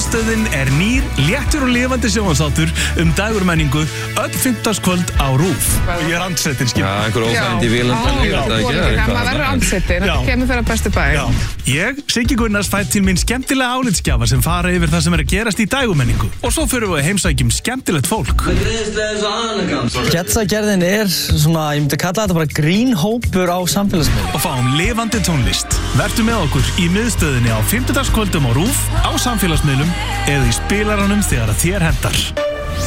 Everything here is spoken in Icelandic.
Miðstöðin er nýr, léttur og lifandi sjónvarpsþáttur dægurmenningu öll fimmtudagskvöld á RÚV. Og ég andsettin, skil. Já, einhver óþægindi vílandalík, þetta ekki? Það verður andsettin, þetta kemur þeirra bestu bæ. Ég, Siggi Gunnars, fætt til mín skemmtilega álitsgjafa sem fara yfir það sem er að gerast í dægurmenningu. Og svo fyrir við að heimsækjum skemmtilegt fólk. Getsagerðin er svona, ég myndi kalla þetta bara grínhópur á samfélagsmiðlum. Og fáum lifandi tónlist. Vertu með okkur í Miðstöðinni á fimmtudagskvöldum á RÚV, á samfélagsmiðlum eða í spilaranum þegar að þér hentar.